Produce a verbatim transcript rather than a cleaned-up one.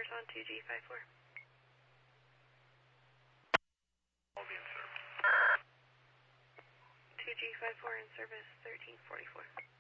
on two G five four. I'll be in service. two G five four in service thirteen forty-four.